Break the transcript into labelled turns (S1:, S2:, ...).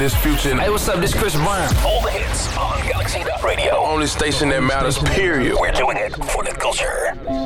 S1: This Future.
S2: Hey, what's up? This Chris Brown.
S3: All the hits on Galaxy Radio.
S1: Only station that matters, period.
S3: We're doing it for the culture.